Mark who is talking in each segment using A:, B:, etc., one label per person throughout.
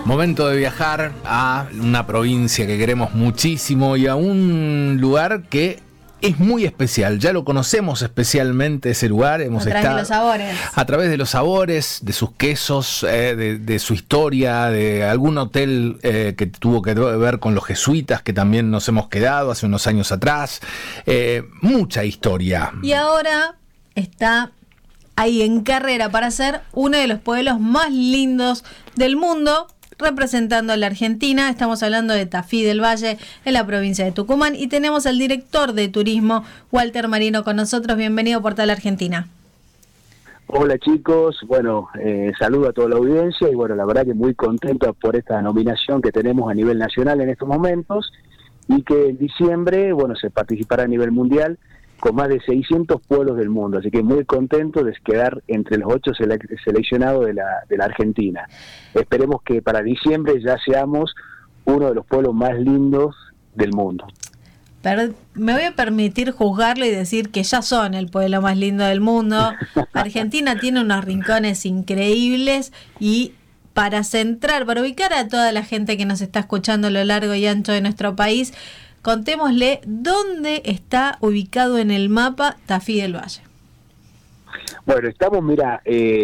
A: Momento de viajar a una provincia que queremos muchísimo y a un lugar que es muy especial. Ya lo conocemos especialmente ese lugar. Hemos estado
B: de los sabores.
A: A través de los sabores, de sus quesos, de su historia, de algún hotel que tuvo que ver con los jesuitas, que también nos hemos quedado hace unos años atrás. Mucha historia.
B: Y ahora está ahí en carrera para ser uno de los pueblos más lindos del mundo, representando a la Argentina. Estamos hablando de Tafí del Valle, en la provincia de Tucumán, y tenemos al director de turismo, Walter Marino, con nosotros. Bienvenido a Portal Argentina.
C: Hola chicos, bueno, saludo a toda la audiencia y bueno, la verdad que muy contento por esta nominación que tenemos a nivel nacional en estos momentos y que en diciembre, bueno, se participará a nivel mundial con más de 600 pueblos del mundo, así que muy contento de quedar entre los 8 seleccionados de la Argentina. Esperemos que para diciembre ya seamos uno de los pueblos más lindos del mundo.
B: Pero me voy a permitir juzgarlo y decir que ya son el pueblo más lindo del mundo. Argentina tiene unos rincones increíbles y para ubicar a toda la gente que nos está escuchando a lo largo y ancho de nuestro país, contémosle dónde está ubicado en el mapa Tafí del Valle.
C: Bueno, estamos, mira,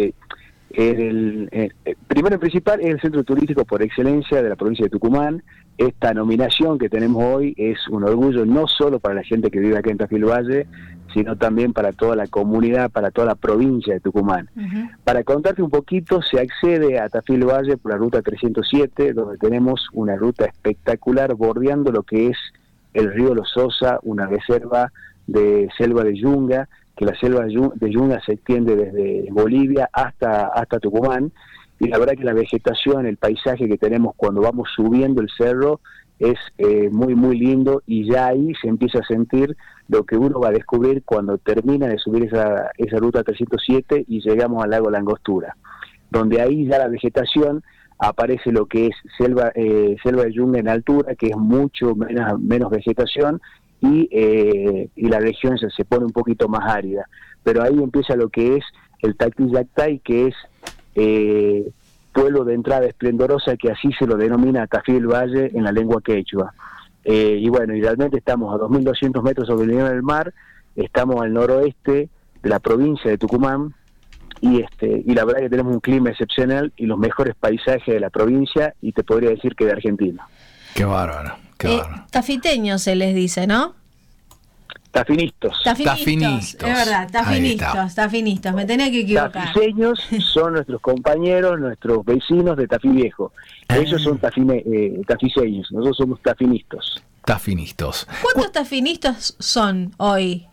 C: primero en principal es el centro turístico por excelencia de la provincia de Tucumán. Esta nominación que tenemos hoy es un orgullo no solo para la gente que vive acá en Tafí del Valle, sino también para toda la comunidad, para toda la provincia de Tucumán. Uh-huh. Para contarte un poquito, se accede a Tafí del Valle por la ruta 307, donde tenemos una ruta espectacular bordeando lo que es el río Los Sosa, una reserva de selva de yunga, que la selva de yunga se extiende desde Bolivia hasta Tucumán, y la verdad que la vegetación, el paisaje que tenemos cuando vamos subiendo el cerro es muy muy lindo, y ya ahí se empieza a sentir lo que uno va a descubrir cuando termina de subir esa ruta 307 y llegamos al lago Langostura, donde ahí ya la vegetación aparece lo que es selva de yunga en altura, que es mucho menos vegetación, y la región se pone un poquito más árida. Pero ahí empieza lo que es el Tactiyactay, que es pueblo de entrada esplendorosa, que así se lo denomina Tafí del Valle en la lengua quechua. Y bueno, idealmente estamos a 2.200 metros sobre el nivel del mar, estamos al noroeste de la provincia de Tucumán, y la verdad que tenemos un clima excepcional y los mejores paisajes de la provincia, y te podría decir que de Argentina.
A: Qué bárbaro, qué bárbaro.
B: Tafiteños se les dice, ¿no?
C: Tafinistas.
B: Es verdad, tafinistas, me tenía que equivocar.
C: Tafiseños son nuestros compañeros, nuestros vecinos de Tafí Viejo. Ellos son tafiseños, nosotros somos tafinistas.
B: ¿Cuántos tafinistas son hoy?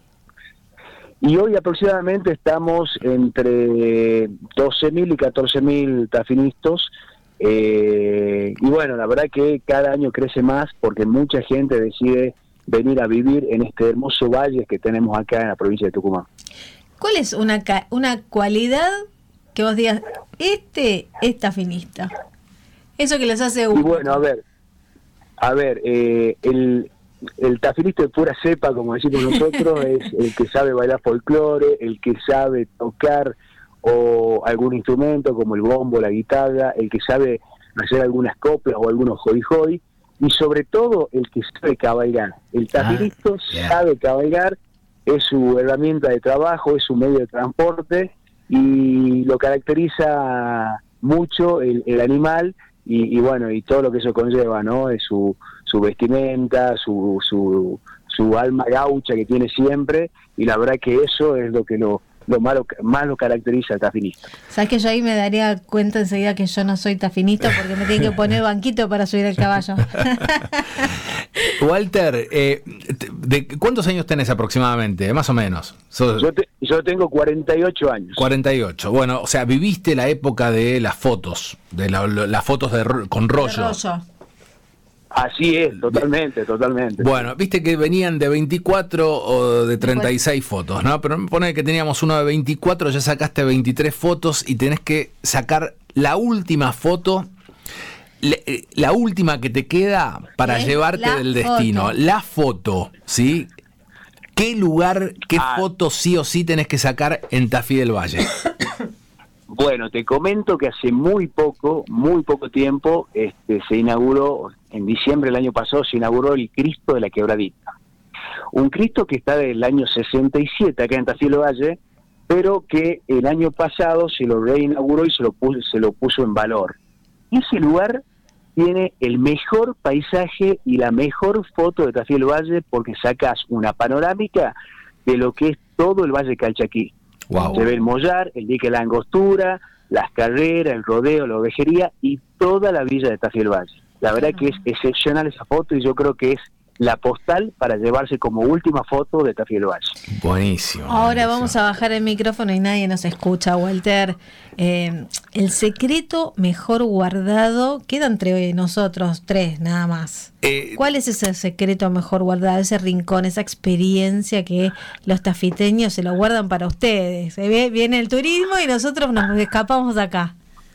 C: Y hoy aproximadamente estamos entre 12.000 y 14.000 tafinistas. Y bueno, la verdad que cada año crece más porque mucha gente decide venir a vivir en este hermoso valle que tenemos acá en la provincia de Tucumán.
B: ¿Cuál es una cualidad que vos digas, este es tafinista? Eso que les hace
C: Y bueno, a ver, el tafinista de pura cepa, como decimos nosotros, es el que sabe bailar folclore, el que sabe tocar o algún instrumento como el bombo, la guitarra, el que sabe hacer algunas coplas o algunos hoy, y sobre todo el que sabe cabalgar. El tafinista sabe cabalgar, es su herramienta de trabajo, es su medio de transporte, y lo caracteriza mucho el animal, y bueno, y todo lo que eso conlleva, ¿no? Es su vestimenta, su alma gaucha que tiene siempre, y la verdad que eso es lo que más lo caracteriza al tafinista.
B: ¿Sabes que yo ahí me daría cuenta enseguida que yo no soy tafinista porque me tienen que poner banquito para subir el caballo?
A: Walter, ¿de cuántos años tenés aproximadamente, más o menos?
C: Yo tengo 48 años.
A: 48, bueno, o sea, viviste la época de las fotos, de las fotos con rollo.
C: Así es, totalmente.
A: Bueno, viste que venían de 24 o de 36 fotos, ¿no? Pero me pone que teníamos uno de 24, ya sacaste 23 fotos y tenés que sacar la última foto, la última que te queda para llevarte del destino. La foto, ¿sí? ¿Qué lugar, qué foto sí o sí tenés que sacar en Tafí del Valle?
C: Bueno, te comento que hace muy poco tiempo, se inauguró, en diciembre del año pasado, se inauguró el Cristo de la Quebradita. Un Cristo que está del año 67 acá en Tafí del Valle, pero que el año pasado se lo reinauguró y se lo puso en valor. Ese lugar tiene el mejor paisaje y la mejor foto de Tafí del Valle porque sacas una panorámica de lo que es todo el Valle Calchaquí.
A: Wow.
C: Se ve el Mollar, el dique La Angostura, las carreras, el rodeo, la ovejería y toda la villa de Tafí del Valle. La verdad que es excepcional esa foto y yo creo que es la postal para llevarse como última foto de Tafí del Valle.
A: Buenísimo.
B: Ahora vamos a bajar el micrófono y nadie nos escucha, Walter. El secreto mejor guardado queda entre nosotros tres, nada más. ¿Cuál es ese secreto mejor guardado, ese rincón, esa experiencia que los tafiteños se lo guardan para ustedes? Viene el turismo y nosotros nos escapamos de acá.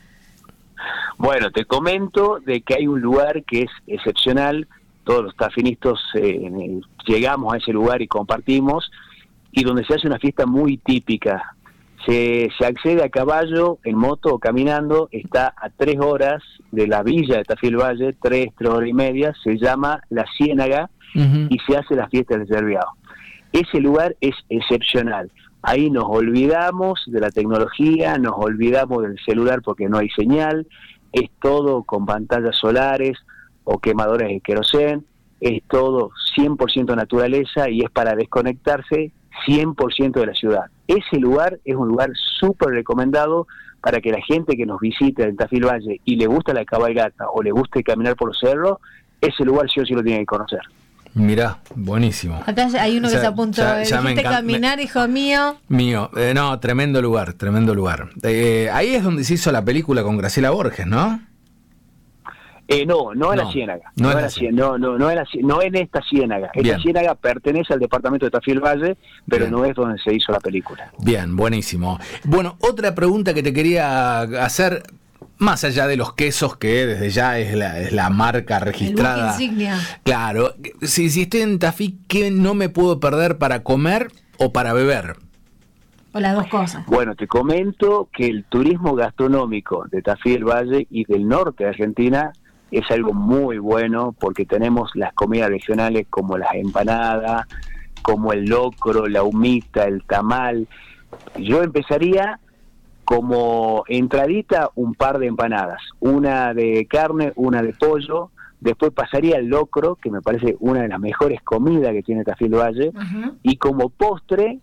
C: Bueno, te comento de que hay un lugar que es excepcional. Todos los tafinistas llegamos a ese lugar y compartimos, y donde se hace una fiesta muy típica. Se accede a caballo, en moto o caminando, está a 3 horas de la villa de Tafí del Valle, 3 horas y media, se llama La Ciénaga, y se hace la fiesta del Cerviado. Ese lugar es excepcional. Ahí nos olvidamos de la tecnología, nos olvidamos del celular porque no hay señal, es todo con pantallas solares o quemadores de querosén, es todo 100% naturaleza y es para desconectarse 100% de la ciudad. Ese lugar es un lugar súper recomendado para que la gente que nos visite en Tafí del Valle y le gusta la cabalgata o le guste caminar por los cerros, ese lugar sí o sí lo tiene que conocer.
A: Mirá, buenísimo.
B: Acá hay uno que se apuntó. Dijiste caminar, hijo mío.
A: No, tremendo lugar. Ahí es donde se hizo la película con Graciela Borges, ¿no?
C: No en la Ciénaga. No en esta Ciénaga. Esta Ciénaga pertenece al departamento de Tafí del Valle, pero no es donde se hizo la película.
A: Bien, buenísimo. Bueno, otra pregunta que te quería hacer, más allá de los quesos, que desde ya es la marca registrada.
B: El insignia.
A: Claro. Si estoy en Tafí, ¿qué no me puedo perder para comer o para beber?
B: O las dos cosas.
C: Bueno, te comento que el turismo gastronómico de Tafí del Valle y del norte de Argentina es algo muy bueno porque tenemos las comidas regionales como las empanadas, como el locro, la humita, el tamal. Yo empezaría como entradita un par de empanadas, una de carne, una de pollo, después pasaría el locro, que me parece una de las mejores comidas que tiene Tafí del Valle, y como postre,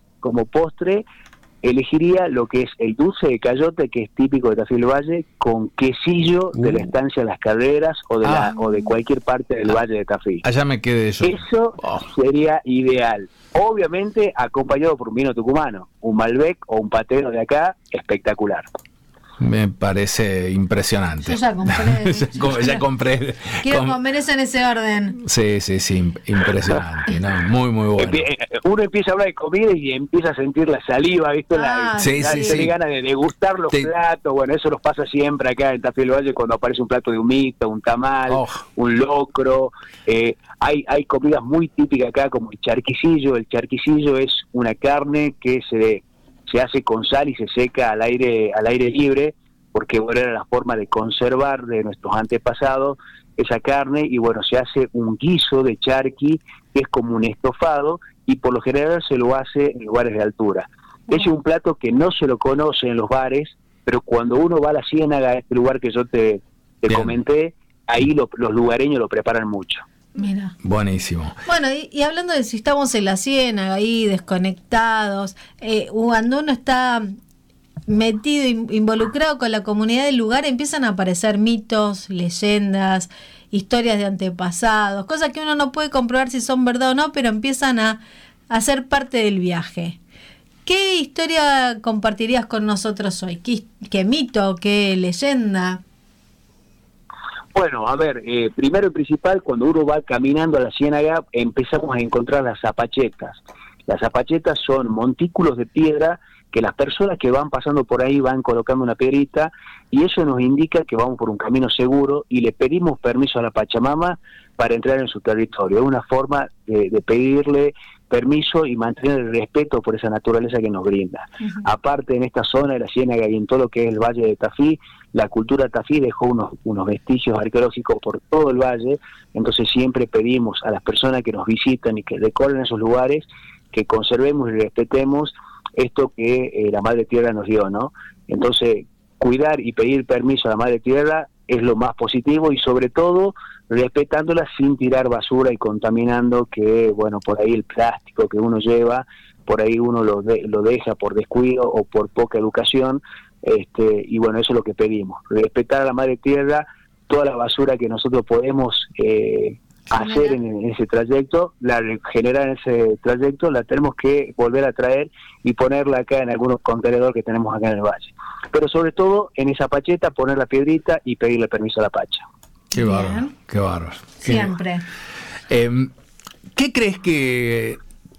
C: elegiría lo que es el dulce de cayote, que es típico de Tafí del Valle, con quesillo de la estancia Las Calderas o de cualquier parte del Valle de Tafí.
A: Allá me quedé yo.
C: Eso sería ideal. Obviamente acompañado por un vino tucumano, un Malbec o un patero de acá, espectacular.
A: Me parece impresionante.
B: Yo ya compré.
A: Ya compré.
B: Quiero comer eso en ese orden.
A: Sí, impresionante, ¿no? Muy bueno.
C: Uno empieza a hablar de comida y empieza a sentir la saliva, ¿viste? Tiene ganas de degustar los platos. Bueno, eso nos pasa siempre acá en Tafí del Valle cuando aparece un plato de humita, un tamal, un locro. Hay comidas muy típicas acá como el charquicillo. El charquicillo es una carne que se hace con sal y se seca al aire libre, porque bueno, era la forma de conservar de nuestros antepasados esa carne, y bueno, se hace un guiso de charqui, que es como un estofado, y por lo general se lo hace en lugares de altura. Ese es un plato que no se lo conoce en los bares, pero cuando uno va a la Ciénaga, a este lugar que yo te comenté, ahí los lugareños lo preparan mucho.
B: Mira.
A: Buenísimo.
B: Bueno, y hablando de si estamos en la Ciénaga ahí desconectados, cuando uno está metido, involucrado con la comunidad del lugar, empiezan a aparecer mitos, leyendas, historias de antepasados, cosas que uno no puede comprobar si son verdad o no, pero empiezan a ser parte del viaje. ¿Qué historia compartirías con nosotros hoy? ¿Qué mito, qué leyenda?
C: Bueno, a ver, primero y principal, cuando uno va caminando a la Ciénaga, empezamos a encontrar las zapachetas. Las zapachetas son montículos de piedra que las personas que van pasando por ahí van colocando una piedrita, y eso nos indica que vamos por un camino seguro y le pedimos permiso a la Pachamama para entrar en su territorio. Es una forma de pedirle permiso y mantener el respeto por esa naturaleza que nos brinda. Aparte, en esta zona de la Ciénaga y en todo lo que es el Valle de Tafí, la cultura Tafí dejó unos vestigios arqueológicos por todo el valle, entonces siempre pedimos a las personas que nos visitan y que recorren esos lugares que conservemos y respetemos esto que la Madre Tierra nos dio, ¿no? Entonces, cuidar y pedir permiso a la Madre Tierra es lo más positivo, y sobre todo respetándola sin tirar basura y contaminando, que bueno, por ahí el plástico que uno lleva, por ahí uno lo deja por descuido o por poca educación, y bueno, eso es lo que pedimos, respetar a la Madre Tierra, toda la basura que nosotros podemos hacer en ese trayecto, generar en ese trayecto, la tenemos que volver a traer y ponerla acá en algunos contenedores que tenemos acá en el valle. Pero sobre todo, en esa pacheta, poner la piedrita y pedirle permiso a la pacha.
A: Qué bárbaro, qué bárbaro.
B: Siempre.
A: ¿Qué crees que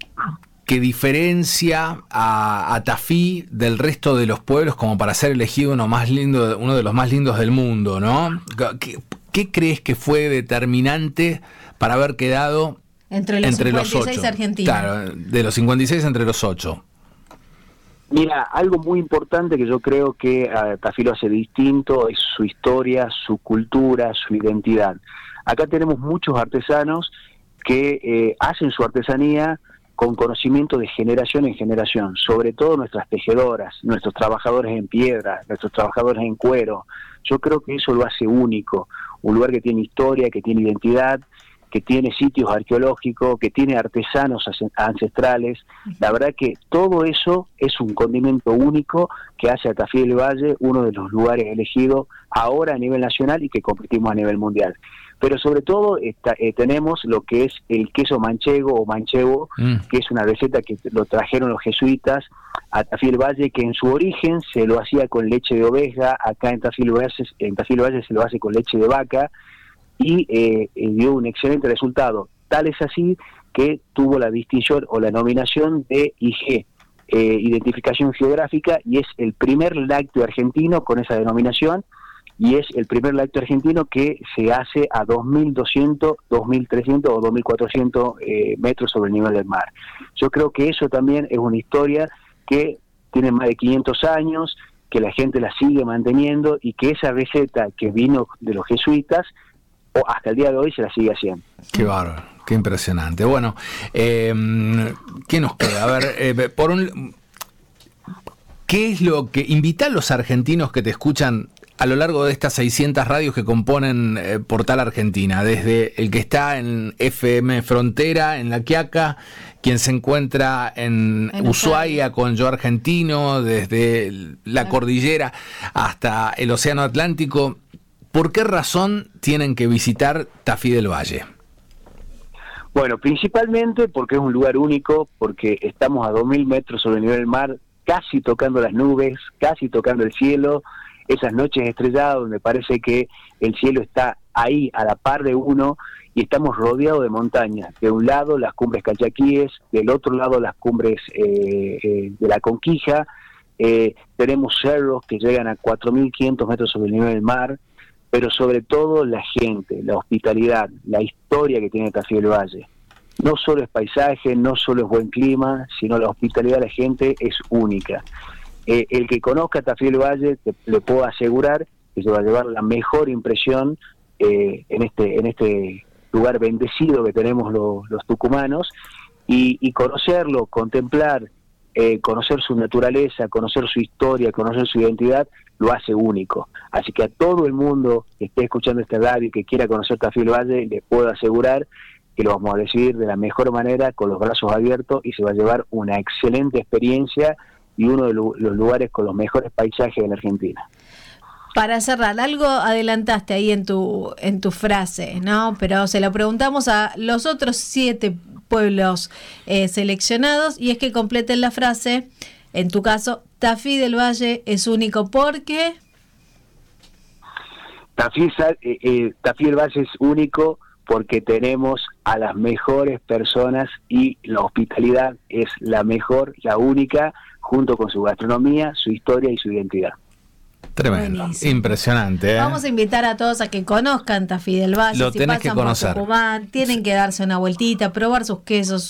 A: diferencia a Tafí del resto de los pueblos como para ser elegido uno de los más lindos del mundo, ¿no? ¿Qué crees que fue determinante para haber quedado
B: entre los 56 argentinos?
A: Claro, de los 56 entre los 8.
C: Mira, algo muy importante que yo creo que a Tafí lo hace distinto es su historia, su cultura, su identidad. Acá tenemos muchos artesanos que hacen su artesanía con conocimiento de generación en generación, sobre todo nuestras tejedoras, nuestros trabajadores en piedra, nuestros trabajadores en cuero. Yo creo que eso lo hace único, un lugar que tiene historia, que tiene identidad, que tiene sitios arqueológicos, que tiene artesanos ancestrales. La verdad que todo eso es un condimento único que hace a Tafí del Valle uno de los lugares elegidos ahora a nivel nacional y que competimos a nivel mundial. Pero sobre todo tenemos lo que es el queso manchego o manchego, que es una receta que lo trajeron los jesuitas a Tafí del Valle, que en su origen se lo hacía con leche de oveja, acá en Tafí del Valle se lo hace con leche de vaca, y dio un excelente resultado. Tal es así que tuvo la distinción o la nominación de IG, Identificación Geográfica, y es el primer lácteo argentino con esa denominación, y es el primer lácteo argentino que se hace a 2.200, 2.300 o 2.400 metros sobre el nivel del mar. Yo creo que eso también es una historia que tiene más de 500 años, que la gente la sigue manteniendo, y que esa receta que vino de los jesuitas, o hasta el día de hoy se la sigue haciendo.
A: Qué bárbaro, qué impresionante. Bueno, ¿qué nos queda? A ver, ¿qué es lo que invita a los argentinos que te escuchan a lo largo de estas 600 radios que componen Portal Argentina, desde el que está en FM Frontera, en La Quiaca, quien se encuentra en Ushuaia con Yo Argentino, desde la cordillera hasta el Océano Atlántico? ¿Por qué razón tienen que visitar Tafí del Valle?
C: Bueno, principalmente porque es un lugar único, porque estamos a 2.000 metros sobre el nivel del mar, casi tocando las nubes, casi tocando el cielo, esas noches estrelladas donde parece que el cielo está ahí a la par de uno, y estamos rodeados de montañas. De un lado las cumbres Calchaquíes, del otro lado las cumbres de la Conquija, tenemos cerros que llegan a 4.500 metros sobre el nivel del mar, pero sobre todo la gente, la hospitalidad, la historia que tiene Tafí del Valle. No solo es paisaje, no solo es buen clima, sino la hospitalidad de la gente es única. El que conozca Tafí del Valle, le puedo asegurar que se va a llevar la mejor impresión en este lugar bendecido que tenemos los tucumanos, y conocerlo, contemplar, conocer su naturaleza, conocer su historia, conocer su identidad, lo hace único. Así que a todo el mundo que esté escuchando este radio y que quiera conocer Tafí del Valle, les puedo asegurar que lo vamos a recibir de la mejor manera, con los brazos abiertos, y se va a llevar una excelente experiencia y uno de los lugares con los mejores paisajes de la Argentina.
B: Para cerrar, algo adelantaste ahí en tu frase, ¿no? Pero se lo preguntamos a los otros 7 pueblos seleccionados, y es que completen la frase. En tu caso, Tafí del Valle es único porque...
C: Tafí del Valle es único porque tenemos a las mejores personas, y la hospitalidad es la mejor, la única, junto con su gastronomía, su historia y su identidad.
A: Tremendo,
B: Buenísimo.
A: impresionante.
B: Vamos a invitar a todos a que conozcan Tafí del Valle.
A: Lo
B: si
A: tenés
B: pasan
A: que conocer.
B: por Tucumán, tienen que darse una vueltita, probar sus quesos,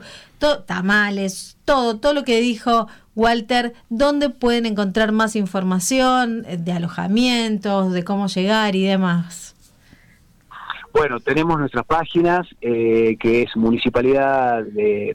B: tamales, todo lo que dijo Walter. ¿Dónde pueden encontrar más información de alojamientos, de cómo llegar y demás?
C: Bueno, tenemos nuestras páginas, que es Municipalidad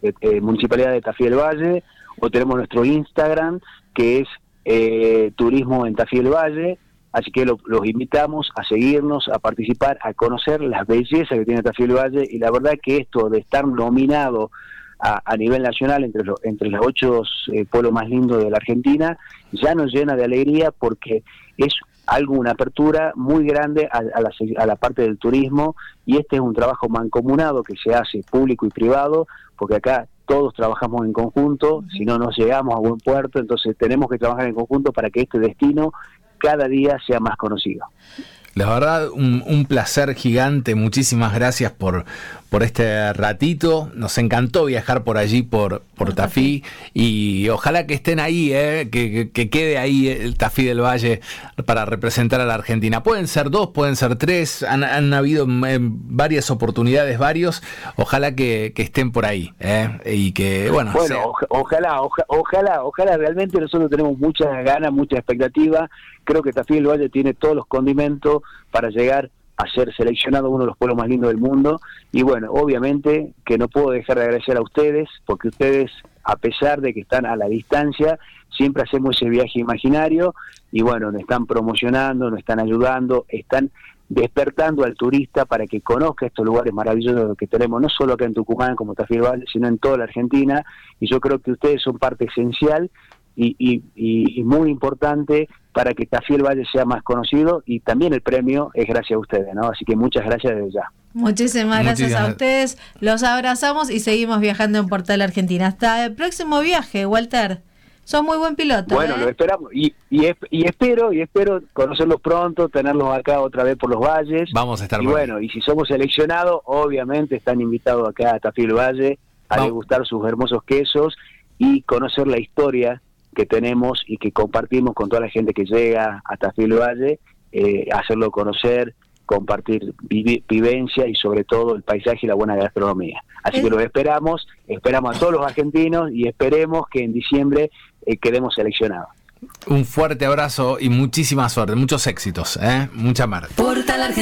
C: de Tafí del Valle, o tenemos nuestro Instagram, que es Turismo en Tafí del Valle. Así que los invitamos a seguirnos, a participar, a conocer las bellezas que tiene Tafí del Valle. Y la verdad que esto de estar nominado a nivel nacional entre los 8 pueblos más lindos de la Argentina ya nos llena de alegría, porque es una apertura muy grande a la parte del turismo, y este es un trabajo mancomunado que se hace público y privado, porque acá todos trabajamos en conjunto, si no nos llegamos a buen puerto. Entonces tenemos que trabajar en conjunto para que este destino cada día sea más conocido.
A: La verdad, un placer gigante. Muchísimas gracias por este ratito. Nos encantó viajar por allí, por Tafí, y ojalá que estén ahí, que quede ahí el Tafí del Valle para representar a la Argentina. Pueden ser 2, pueden ser 3, han habido varias oportunidades, varios. Ojalá que estén por ahí, y que, bueno.
C: Ojalá, realmente nosotros tenemos muchas ganas, mucha expectativa. Creo que Tafí del Valle tiene todos los condimentos para llegar a ser seleccionado uno de los pueblos más lindos del mundo. Y bueno, obviamente que no puedo dejar de agradecer a ustedes, porque ustedes, a pesar de que están a la distancia, siempre hacemos ese viaje imaginario, y bueno, nos están promocionando, nos están ayudando, están despertando al turista para que conozca estos lugares maravillosos que tenemos, no solo acá en Tucumán como Tafí del Valle, sino en toda la Argentina. Y yo creo que ustedes son parte esencial y muy importante para que Tafí del Valle sea más conocido, y también el premio es gracias a ustedes, ¿no? Así que muchas gracias desde ya.
B: Muchísimas gracias a ustedes, los abrazamos y seguimos viajando en Portal Argentina. Hasta el próximo viaje, Walter. Sos muy buen piloto.
C: Bueno, lo esperamos, y espero conocerlos pronto, tenerlos acá otra vez por los valles.
A: Vamos a estar.
C: Y bueno, y si somos seleccionados, obviamente están invitados acá a Tafí del Valle a degustar sus hermosos quesos y conocer la historia que tenemos y que compartimos con toda la gente que llega a Tafí del Valle, hacerlo conocer, compartir vivencia y sobre todo el paisaje y la buena gastronomía. Así que los esperamos a todos los argentinos, y esperemos que en diciembre quedemos seleccionados.
A: Un fuerte abrazo y muchísima suerte, muchos éxitos, mucha mar.